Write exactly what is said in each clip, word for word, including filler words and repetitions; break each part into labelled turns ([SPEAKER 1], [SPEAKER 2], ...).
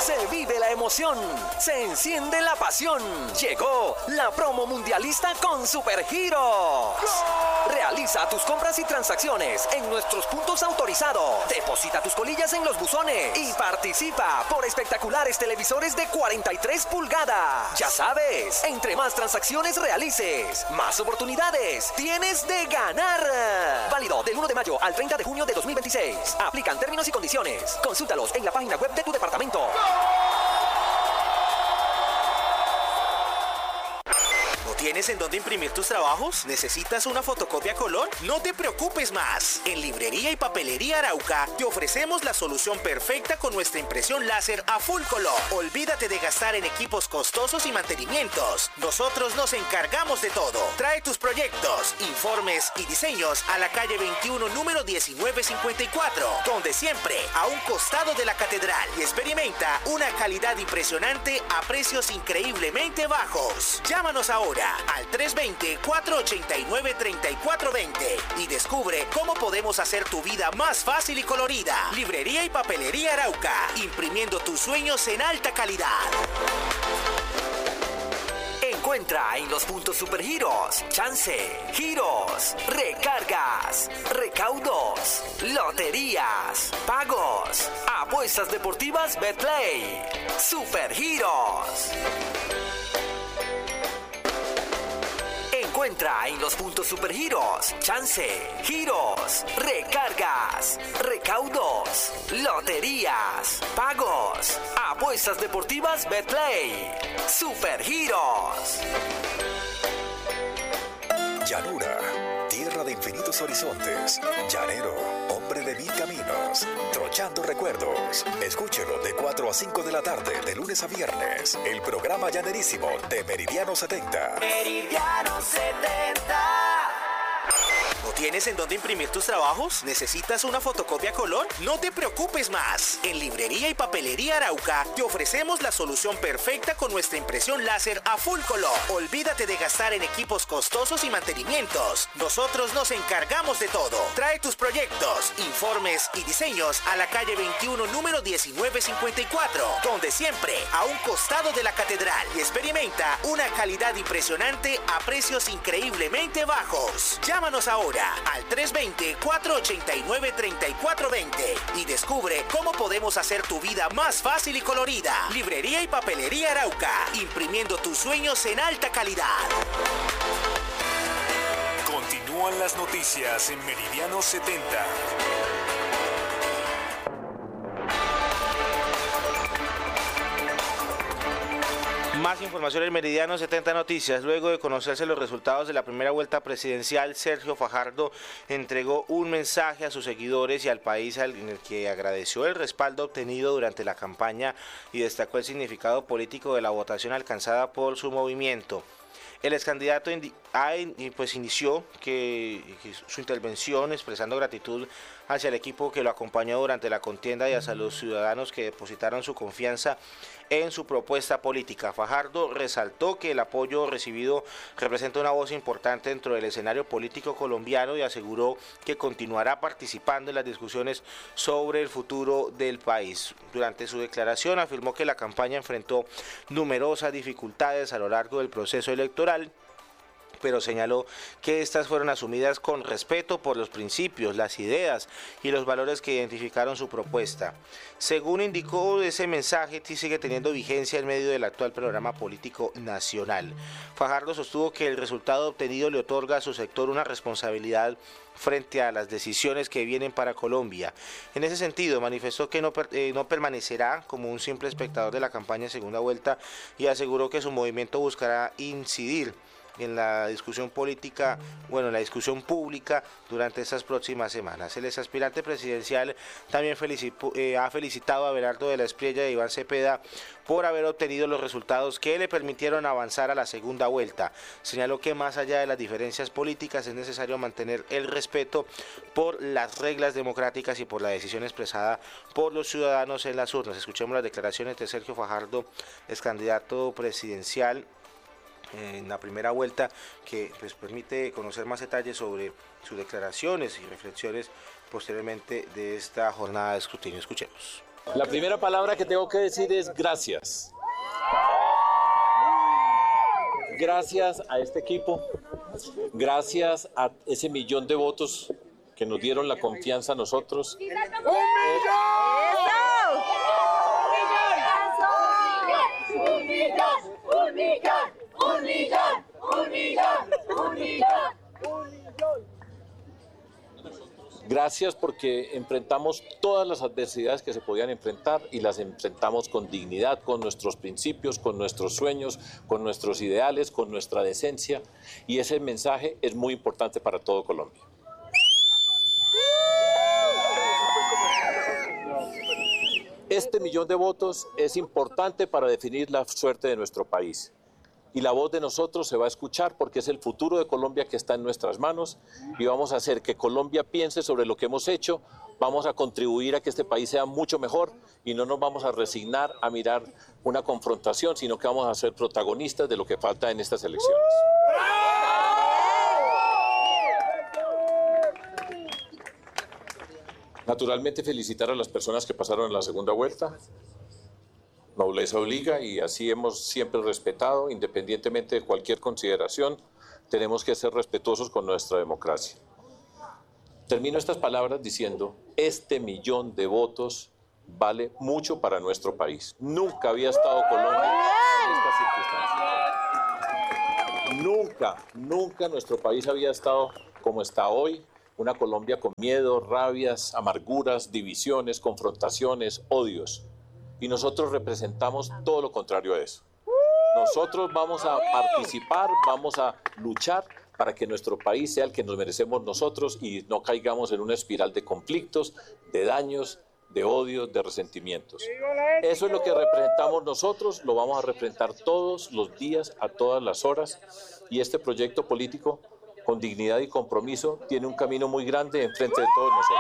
[SPEAKER 1] Se vive la emoción, se enciende la pasión. Llegó la promo mundialista con Supergiros. Realiza tus compras y transacciones en nuestros puntos autorizados. Deposita tus colillas en los buzones y participa por espectaculares televisores de cuarenta y tres pulgadas. Ya sabes, entre más transacciones realices, más oportunidades tienes de ganar. Válido del uno de mayo al treinta de junio de dos mil veintiséis. Aplican términos y condiciones. Consúltalos en la página web de tu departamento.
[SPEAKER 2] ¿Tienes en dónde imprimir tus trabajos? ¿Necesitas una fotocopia a color? No te preocupes más. En Librería y Papelería Arauca te ofrecemos la solución perfecta con nuestra impresión láser a full color. Olvídate de gastar en equipos costosos y mantenimientos. Nosotros nos encargamos de todo. Trae tus proyectos, informes y diseños a la calle veintiuno, número diecinueve cincuenta y cuatro, donde siempre a un costado de la catedral, y experimenta una calidad impresionante a precios increíblemente bajos. Llámanos ahora al tres dos cero, cuatro ocho nueve, tres cuatro dos cero y descubre cómo podemos hacer tu vida más fácil y colorida. Librería y Papelería Arauca, imprimiendo tus sueños en alta calidad.
[SPEAKER 1] Encuentra en los puntos Supergiros, chance, giros, recargas, recaudos, loterías, pagos, apuestas deportivas Betplay. Supergiros. Encuentra en los puntos Supergiros, chance, giros, recargas, recaudos, loterías, pagos, apuestas deportivas Betplay. Supergiros.
[SPEAKER 3] Llanura, tierra de infinitos horizontes. Llanero, hombre de mil caminos. Trochando recuerdos. Escúchelo de cuatro a cinco de la tarde, de lunes a viernes. El programa llanerísimo de Meridiano setenta.
[SPEAKER 2] Meridiano setenta. ¿No tienes en dónde imprimir tus trabajos? ¿Necesitas una fotocopia a color? No te preocupes más. En Librería y Papelería Arauca te ofrecemos la solución perfecta con nuestra impresión láser a full color. Olvídate de gastar en equipos costosos y mantenimientos. Nosotros nos encargamos de todo. Trae tus proyectos, informes y diseños a la calle veintiuno, número diecinueve cincuenta y cuatro, donde siempre a un costado de la catedral, y experimenta una calidad impresionante a precios increíblemente bajos. Llámanos ahora al tres dos cero, cuatro ocho nueve, tres cuatro dos cero y descubre cómo podemos hacer tu vida más fácil y colorida. Librería y Papelería Arauca, imprimiendo tus sueños en alta calidad.
[SPEAKER 4] Continúan las noticias en Meridiano setenta.
[SPEAKER 5] Más información en Meridiano setenta Noticias. Luego de conocerse los resultados de la primera vuelta presidencial, Sergio Fajardo entregó un mensaje a sus seguidores y al país en el que agradeció el respaldo obtenido durante la campaña y destacó el significado político de la votación alcanzada por su movimiento. El ex candidato pues inició que, que su intervención expresando gratitud hacia el equipo que lo acompañó durante la contienda y hacia los ciudadanos que depositaron su confianza en su propuesta política. Fajardo resaltó que el apoyo recibido representa una voz importante dentro del escenario político colombiano y aseguró que continuará participando en las discusiones sobre el futuro del país. Durante su declaración afirmó que la campaña enfrentó numerosas dificultades a lo largo del proceso electoral, pero señaló que estas fueron asumidas con respeto por los principios, las ideas y los valores que identificaron su propuesta. Según indicó, ese mensaje sigue teniendo vigencia en medio del actual programa político nacional. Fajardo sostuvo que el resultado obtenido le otorga a su sector una responsabilidad frente a las decisiones que vienen para Colombia. En ese sentido, manifestó que no, eh, no permanecerá como un simple espectador de la campaña en segunda vuelta y aseguró que su movimiento buscará incidir en la discusión política, bueno, en la discusión pública durante estas próximas semanas. El ex aspirante presidencial también felicitó, eh, ha felicitado a Abelardo de la Espriella y a Iván Cepeda por haber obtenido los resultados que le permitieron avanzar a la segunda vuelta. Señaló que más allá de las diferencias políticas es necesario mantener el respeto por las reglas democráticas y por la decisión expresada por los ciudadanos en las urnas. Escuchemos las declaraciones de Sergio Fajardo, ex candidato presidencial en la primera vuelta, que pues permite conocer más detalles sobre sus declaraciones y reflexiones posteriormente de esta jornada de escrutinio. Escuchemos.
[SPEAKER 6] La primera palabra que tengo que decir es gracias. Gracias a este equipo, gracias a ese millón de votos que nos dieron la confianza a nosotros. ¡Un millón! ¡Un millón! ¡Un millón! ¡Un millón! ¡Un millón! ¡Un millón! ¡Un millón! Gracias porque enfrentamos todas las adversidades que se podían enfrentar y las enfrentamos con dignidad, con nuestros principios, con nuestros sueños, con nuestros ideales, con nuestra decencia, y ese mensaje es muy importante para todo Colombia. Este millón de votos es importante para definir la suerte de nuestro país. Y la voz de nosotros se va a escuchar porque es el futuro de Colombia que está en nuestras manos y vamos a hacer que Colombia piense sobre lo que hemos hecho, vamos a contribuir a que este país sea mucho mejor y no nos vamos a resignar a mirar una confrontación, sino que vamos a ser protagonistas de lo que falta en estas elecciones. Naturalmente felicitar a las personas que pasaron en la segunda vuelta. Nobleza obliga y así hemos siempre respetado, independientemente de cualquier consideración, tenemos que ser respetuosos con nuestra democracia. Termino estas palabras diciendo, este millón de votos vale mucho para nuestro país. Nunca había estado Colombia en estas circunstancias. Nunca, nunca nuestro país había estado como está hoy, una Colombia con miedo, rabias, amarguras, divisiones, confrontaciones, odios. Y nosotros representamos todo lo contrario a eso. Nosotros vamos a participar, vamos a luchar para que nuestro país sea el que nos merecemos nosotros y no caigamos en una espiral de conflictos, de daños, de odios, de resentimientos. Eso es lo que representamos nosotros, lo vamos a representar todos los días, a todas las horas, y este proyecto político, con dignidad y compromiso, tiene un camino muy grande enfrente de todos nosotros.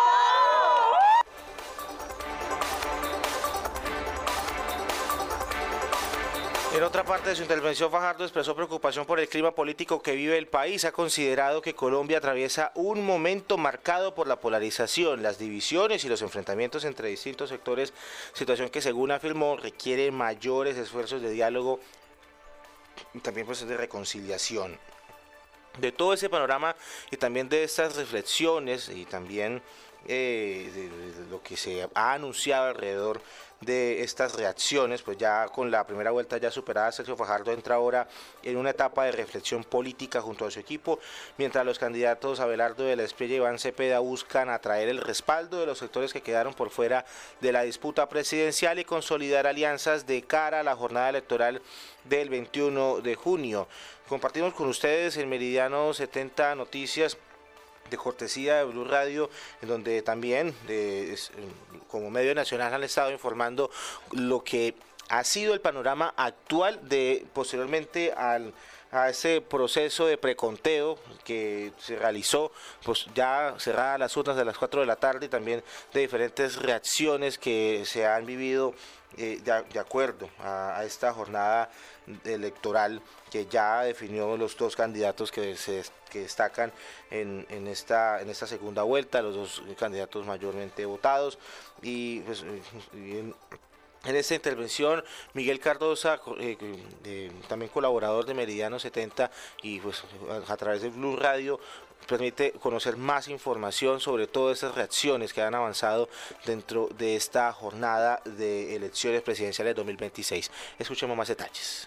[SPEAKER 5] En otra parte de su intervención, Fajardo expresó preocupación por el clima político que vive el país. Ha considerado que Colombia atraviesa un momento marcado por la polarización, las divisiones y los enfrentamientos entre distintos sectores, situación que, según afirmó, requiere mayores esfuerzos de diálogo y también pues, de reconciliación. De todo ese panorama y también de estas reflexiones y también eh, de, de lo que se ha anunciado alrededor de estas reacciones, pues ya con la primera vuelta ya superada, Sergio Fajardo entra ahora en una etapa de reflexión política junto a su equipo, mientras los candidatos Abelardo de la Espriella y Iván Cepeda buscan atraer el respaldo de los sectores que quedaron por fuera de la disputa presidencial y consolidar alianzas de cara a la jornada electoral del veintiuno de junio. Compartimos con ustedes en Meridiano setenta Noticias, de cortesía de Blue Radio, en donde también eh, es, como medio nacional han estado informando lo que ha sido el panorama actual de posteriormente al a ese proceso de preconteo que se realizó, pues ya cerradas las urnas de las cuatro de la tarde, y también de diferentes reacciones que se han vivido eh, de, de acuerdo a, a esta jornada electoral que ya definió los dos candidatos que se que destacan en, en esta en esta segunda vuelta, los dos candidatos mayormente votados, y pues y en, En esta intervención, Miguel Cardosa, eh, eh, también colaborador de Meridiano setenta y pues a través de Blue Radio, permite conocer más información sobre todas esas reacciones que han avanzado dentro de esta jornada de elecciones presidenciales dos mil veintiséis. Escuchemos más detalles.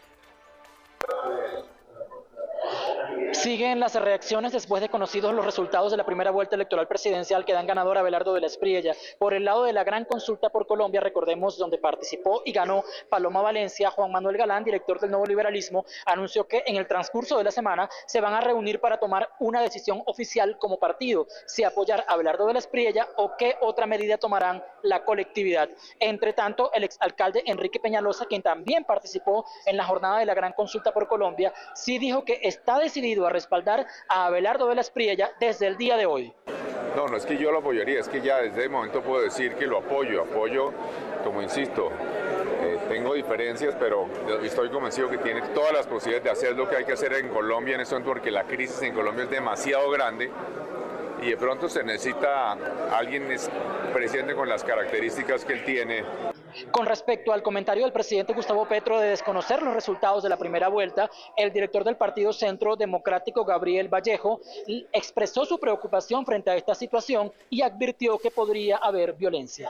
[SPEAKER 7] Siguen las reacciones después de conocidos los resultados de la primera vuelta electoral presidencial que dan ganador a Abelardo de la Espriella. Por el lado de la gran consulta por Colombia, recordemos, donde participó y ganó Paloma Valencia, Juan Manuel Galán, director del Nuevo Liberalismo, anunció que en el transcurso de la semana se van a reunir para tomar una decisión oficial como partido, si apoyar a Abelardo de la Espriella o qué otra medida tomarán la colectividad. Entre tanto, el exalcalde Enrique Peñalosa, quien también participó en la jornada de la gran consulta por Colombia, sí dijo que está decidido a respaldar a Abelardo de la Espriella desde el día de hoy.
[SPEAKER 8] No, no es que yo lo apoyaría, es que ya desde el momento puedo decir que lo apoyo, apoyo, como insisto, eh, tengo diferencias, pero estoy convencido que tiene todas las posibilidades de hacer lo que hay que hacer en Colombia en eso, porque la crisis en Colombia es demasiado grande y de pronto se necesita alguien presidente con las características que él tiene.
[SPEAKER 7] Con respecto al comentario del presidente Gustavo Petro de desconocer los resultados de la primera vuelta, el director del Partido Centro Democrático, Gabriel Vallejo, expresó su preocupación frente a esta situación y advirtió que podría haber violencia.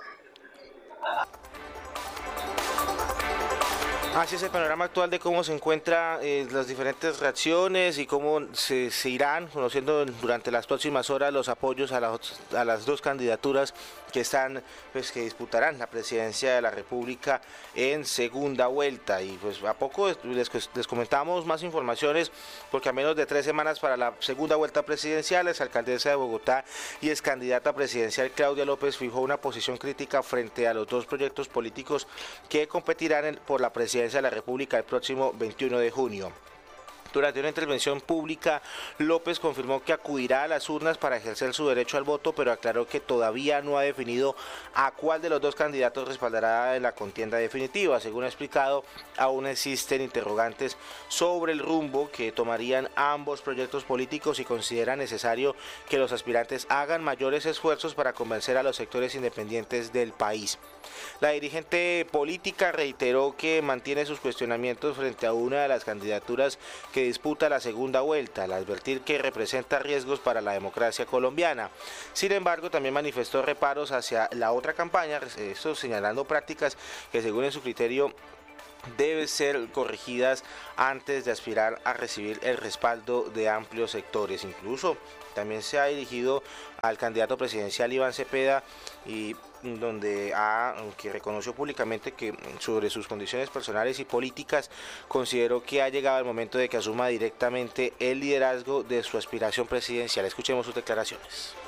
[SPEAKER 5] Así es el panorama actual de cómo se encuentran eh, las diferentes reacciones y cómo se, se irán conociendo durante las próximas horas los apoyos a, la, a las dos candidaturas que están, pues que disputarán la presidencia de la República en segunda vuelta. Y pues a poco les, les comentamos más informaciones, porque a menos de tres semanas para la segunda vuelta presidencial, la alcaldesa de Bogotá y ex candidata presidencial Claudia López fijó una posición crítica frente a los dos proyectos políticos que competirán en, por la presidencia de la República el próximo veintiuno de junio. Durante una intervención pública, López confirmó que acudirá a las urnas para ejercer su derecho al voto, pero aclaró que todavía no ha definido a cuál de los dos candidatos respaldará en la contienda definitiva. Según ha explicado, aún existen interrogantes sobre el rumbo que tomarían ambos proyectos políticos y considera necesario que los aspirantes hagan mayores esfuerzos para convencer a los sectores independientes del país. La dirigente política reiteró que mantiene sus cuestionamientos frente a una de las candidaturas que disputa la segunda vuelta, al advertir que representa riesgos para la democracia colombiana. Sin embargo, también manifestó reparos hacia la otra campaña, esto señalando prácticas que según en su criterio deben ser corregidas antes de aspirar a recibir el respaldo de amplios sectores. Incluso también se ha dirigido al candidato presidencial Iván Cepeda, y donde ha, aunque reconoció públicamente que sobre sus condiciones personales y políticas, consideró que ha llegado el momento de que asuma directamente el liderazgo de su aspiración presidencial. Escuchemos sus declaraciones.